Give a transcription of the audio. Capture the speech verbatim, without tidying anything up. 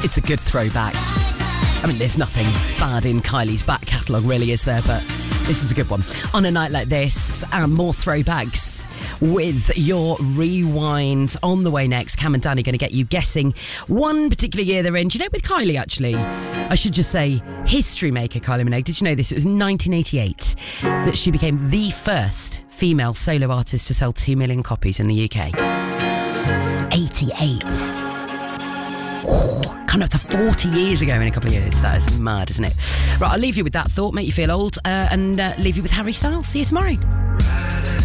It's a good throwback. I mean, there's nothing bad in Kylie's back catalogue, really, is there? But this is a good one. On a night like this, and more throwbacks with your rewind on the way next. Cam and Danny going to get you guessing one particular year they're in. Do you know, with Kylie, actually, I should just say, history maker Kylie Minogue. Did you know this? It was nineteen eighty-eight that she became the first female solo artist to sell two million copies in the U K. eighty-eight. Oh, coming up to forty years ago in a couple of years. That is mad, isn't it? Right, I'll leave you with that thought, make you feel old, uh, and uh, leave you with Harry Styles. See you tomorrow.